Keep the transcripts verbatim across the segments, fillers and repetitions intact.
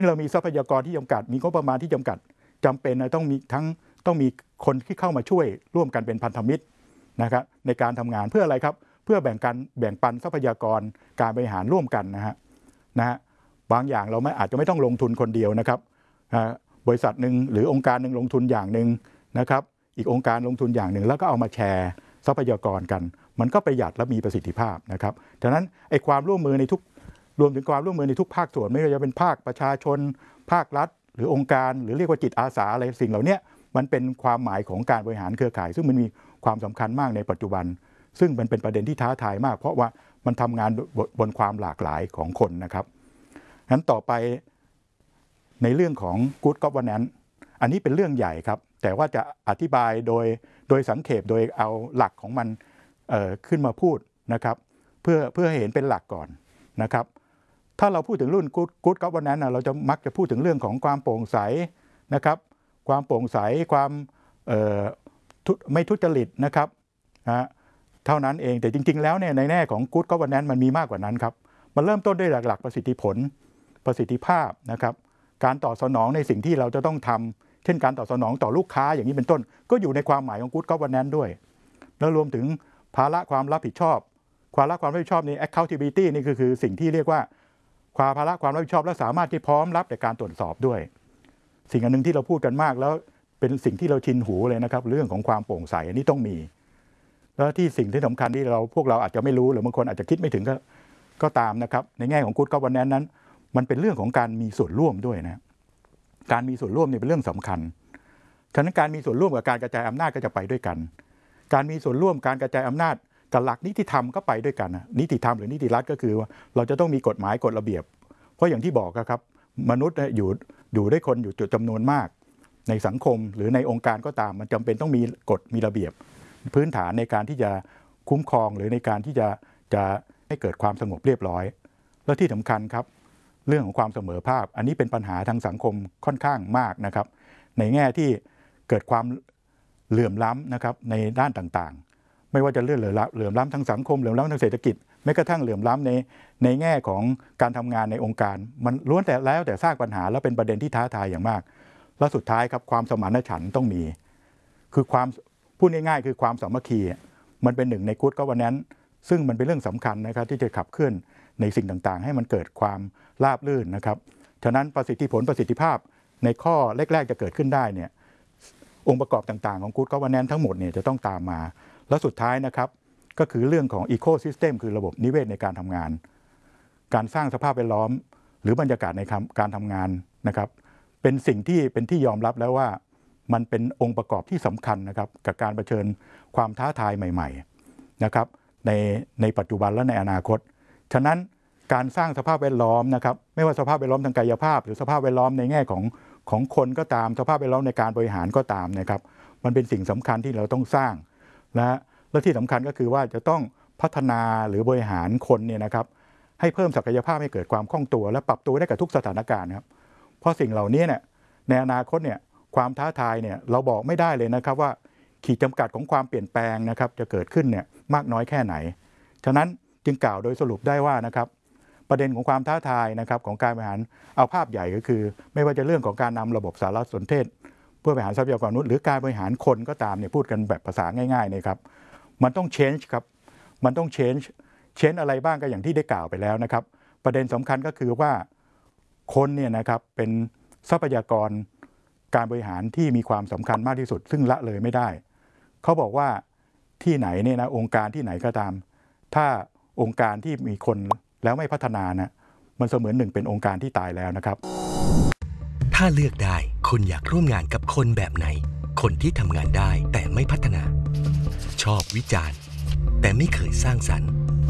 เรามีทรัพยากรที่จำกัดมีงบประมาณที่จำกัดจำเป็นต้องมีทั้งต้องมีคนที่เข้ามาช่วยร่วมกันเป็นพันธมิตรนะครับในการทำงานเพื่ออะไรครับเพื่อแบ่งกันแบ่งปันทรัพยากรการบริหารร่วมกันนะฮะนะฮะบางอย่างเราไม่อาจจะไม่ต้องลงทุนคนเดียวนะครับบริษัทหนึ่งหรือองค์การหนึ่งลงทุนอย่างหนึ่งนะครับอีกองค์การลงทุนอย่างหนึ่งแล้วก็เอามาแชร์ทรัพยากรกันมันก็ประหยัดและมีประสิทธิภาพนะครับฉะนั้นไอ้ความร่วมมือในทุกรวมถึงความร่วมมือในทุกภาคส่วนไม่ว่าจะเป็นภาคประชาชนภาครัฐหรือองค์การหรือเรียกว่าจิตอาสาอะไรสิ่งเหล่านี้มันเป็นความหมายของการบริหารเครือข่ายซึ่งมันมีความสำคัญมากในปัจจุบันซึ่งมันเป็นประเด็นที่ท้าทายมากเพราะว่ามันทำงานบนความหลากหลายของคนนะครับงั้นต่อไปในเรื่องของ Good Governance อันนี้เป็นเรื่องใหญ่ครับแต่ว่าจะอธิบายโดยโดยสังเขปโดยเอาหลักของมันเอ่อขึ้นมาพูดนะครับเพื่อเพื่อให้เห็นเป็นหลักก่อนนะครับถ้าเราพูดถึงรุ่น Good Good Governance นะเราจะมักจะพูดถึงเรื่องของความโปร่งใสนะครับความโปร่งใสความเอ่อไม่ทุจริตนะครับนะเท่านั้นเองแต่จริงๆแล้วเนี่ยในแง่ของ Good Governance มันมีมากกว่านั้นครับมันเริ่มต้นด้วยหลักๆประสิทธิผลประสิทธิภาพนะครับการตอบสนองในสิ่งที่เราจะต้องทำเช่นการตอบสนองต่อลูกค้าอย่างนี้เป็นต้นก็อยู่ในความหมายของ Good Governance ด้วยแล้วรวมถึงภาระความรับผิดชอบความรับความรับผิดชอบนี่ accountability นี่คือคือสิ่งที่เรียกว่าความภาระความรับผิดชอบและสามารถที่พร้อมรับในการตรวจสอบด้วยสิ่งอันนึงที่เราพูดกันมากแล้วเป็นสิ่งที่เราชินหูเลยนะครับเรื่องของความโปร่งใสอันนี้ต้องมีแล้วที่สิ่งที่สำคัญที่เราพวกเราอาจจะไม่รู้หรือบางคนอาจจะคิดไม่ถึงก็ก็ตามนะครับในแง่ของ Good Governance นั้นมันเป็นเรื่องของการมีส่วนร่วมด้วยนะการมีส่วนร่วมนี่เป็นเรื่องสำคัญฉะนั้นการมีส่วนร่วมกับการกระจายอำนาจก็จะไปด้วยกันการมีส่วนร่วมการกระจายอำนาจกับหลักนิติธรรมก็ไปด้วยกันนะนิติธรรมหรือนิติรัฐก็คือว่าเราจะต้องมีกฎหมายกฎระเบียบเพราะอย่างที่บอกครับมนุษย์อยู่อยู่ด้วยคนอยู่จุดจำนวนมากในสังคมหรือในองค์การก็ตามมันจำเป็นต้องมีกฎมีระเบียบพื้นฐานในการที่จะคุ้มครองหรือในการที่จะจะให้เกิดความสงบเรียบร้อยและที่สำคัญครับเรื่องของความเสมอภาคอันนี้เป็นปัญหาทางสังคมค่อนข้างมากนะครับในแง่ที่เกิดความเหลื่อมล้ำนะครับในด้านต่างๆไม่ว่าจะเรื่องเหลื่อมล้ำทางสังคมเหลื่อมล้ำทางเศรษฐกิจแม้กระทั่งเหลื่อมล้ำในในแง่ของการทำงานในองค์การมันล้วนแต่แล้วแต่สร้างปัญหาและเป็นประเด็นที่ท้าทายอย่างมากและสุดท้ายครับความสมานฉันท์ต้องมีคือความพูดง่ายๆคือความสามัคคีมันเป็นหนึ่งในGood Governanceซึ่งมันเป็นเรื่องสำคัญนะครับที่จะขับเคลื่อนในสิ่งต่างๆให้มันเกิดความราบรื่นนะครับฉะนั้นประสิทธิผลประสิทธิภาพในข้อแรกๆจะเกิดขึ้นได้เนี่ยองค์ประกอบต่างๆของGood Governanceทั้งหมดเนี่ยจะต้องตามมาแล้วสุดท้ายนะครับก็คือเรื่องของ Ecosystem คือระบบนิเวศในการทำงานการสร้างสภาพแวดล้อมหรือบรรยากาศในการทำงานนะครับเป็นสิ่งที่เป็นที่ยอมรับแล้วว่ามันเป็นองค์ประกอบที่สำคัญนะครับกับการเผชิญความท้าทายใหม่ๆนะครับในในปัจจุบันและในอนาคตฉะนั้นการสร้างสภาพแวดล้อมนะครับไม่ว่าสภาพแวดล้อมทางกายภาพหรือสภาพแวดล้อมในแง่ของของคนก็ตามสภาพแวดล้อมในการบริหารก็ตามนะครับมันเป็นสิ่งสำคัญที่เราต้องสร้างและและที่สำคัญก็คือว่าจะต้องพัฒนาหรือบริหารคนเนี่ยนะครับให้เพิ่มศักยภาพให้เกิดความคล่องตัวและปรับตัวได้กับทุกสถานการณ์ครับเพราะสิ่งเหล่านี้เนี่ยในอนาคตเนี่ยความท้าทายเนี่ยเราบอกไม่ได้เลยนะครับว่าขีดจำกัดของความเปลี่ยนแปลงนะครับจะเกิดขึ้นเนี่ยมากน้อยแค่ไหนฉะนั้นจึงกล่าวโดยสรุปได้ว่านะครับประเด็นของความท้าทายนะครับของการบริหารเอาภาพใหญ่ก็คือไม่ว่าจะเรื่องของการนำระบบสารสนเทศเพื่อบริหารทรัพยากรมนุษย์หรือการบริหารคนก็ตามเนี่ยพูดกันแบบภาษาง่ายๆนะครับมันต้อง change ครับมันต้อง change change อะไรบ้างก็อย่างที่ได้กล่าวไปแล้วนะครับประเด็นสำคัญก็คือว่าคนเนี่ยนะครับเป็นทรัพยากรการบริหารที่มีความสำคัญมากที่สุดซึ่งละเลยไม่ได้เขาบอกว่าที่ไหนเนี่ยนะองค์การที่ไหนก็ตามถ้าองค์การที่มีคนแล้วไม่พัฒนานะมันเสมือนหนึ่งเป็นองค์การที่ตายแล้วนะครับถ้าเลือกได้คุณอยากร่วมงานกับคนแบบไหนคนที่ทำงานได้แต่ไม่พัฒนาชอบวิจารณ์แต่ไม่เคยสร้างสรรค์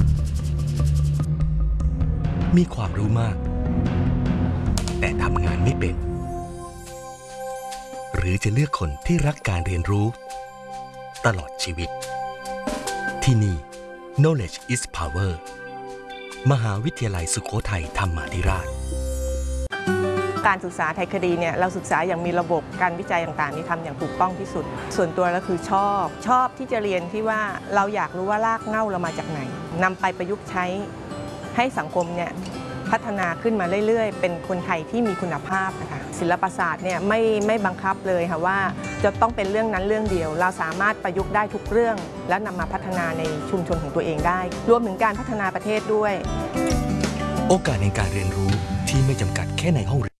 มีความรู้มากแต่ทำงานไม่เป็นหรือจะเลือกคนที่รักการเรียนรู้ตลอดชีวิตที่นี่ Knowledge is Power มหาวิทยาลัยสุโขทัยธรรมาธิราชการศึกษาไทยคดีเนี่ยเราศึกษาอย่างมีระบบการวิจัยต่างๆนี่ทำอย่างถูกต้องที่สุดส่วนตัวแล้วคือชอบชอบที่จะเรียนที่ว่าเราอยากรู้ว่ารากเหง้าเรามาจากไหนนำไปประยุกต์ใช้ให้สังคมเนี่ยพัฒนาขึ้นมาเรื่อยๆเป็นคนไทยที่มีคุณภาพนะคะศิลปศาสตร์เนี่ยไม่ไม่บังคับเลยค่ะว่าจะต้องเป็นเรื่องนั้นเรื่องเดียวเราสามารถประยุกต์ได้ทุกเรื่องและนำมาพัฒนาในชุมชนของตัวเองได้รวมถึงการพัฒนาประเทศด้วยโอกาสในการเรียนรู้ที่ไม่จำกัดแค่ในห้องเรียน